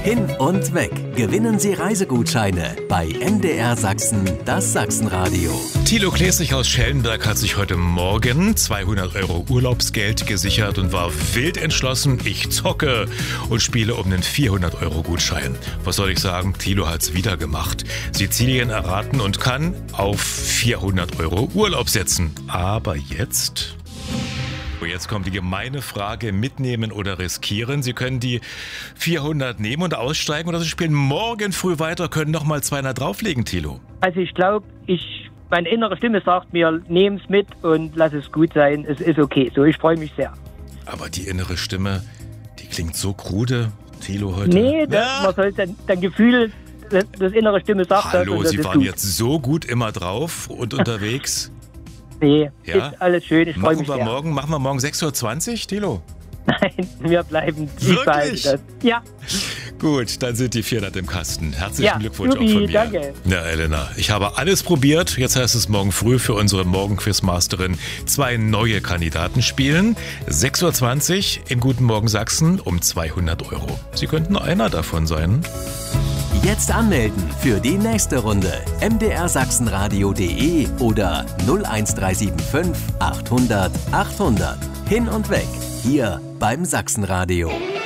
Hin und weg. Gewinnen Sie Reisegutscheine bei MDR Sachsen, das Sachsenradio. Thilo Klesig aus Schellenberg hat sich heute Morgen 200 € Urlaubsgeld gesichert und war wild entschlossen, ich zocke und spiele um einen 400 € Gutschein. Was soll ich sagen, Thilo hat's wieder gemacht. Sizilien erraten und kann auf 400 € Urlaub setzen. Aber jetzt kommt die gemeine Frage, mitnehmen oder riskieren. Sie können die 400 nehmen und aussteigen oder Sie spielen morgen früh weiter, können nochmal 200 drauflegen, Thilo. Also ich glaube, meine innere Stimme sagt mir, nehm's mit und lass es gut sein. Es ist okay, so, ich freue mich sehr. Aber die innere Stimme, die klingt so krude, Thilo, heute. Nee, man soll dein Gefühl, das innere Stimme sagt Hallo, das. Sie waren jetzt so gut immer drauf und unterwegs. Nee, ja? Ist alles schön, ich freue mich sehr. Machen wir morgen 6.20 Uhr, Thilo? Nein, wir bleiben. Wirklich? Ja. Gut, dann sind die 400 im Kasten. Herzlichen Glückwunsch Jubi, auch von mir. Danke. Ja, Elena, ich habe alles probiert. Jetzt heißt es morgen früh für unsere Morgenquizmasterin 2 neue Kandidaten spielen. 6.20 Uhr im Guten Morgen Sachsen um 200 €. Sie könnten einer davon sein. Jetzt anmelden für die nächste Runde. mdrsachsenradio.de oder 01375 800 800. Hin und weg, hier beim Sachsenradio.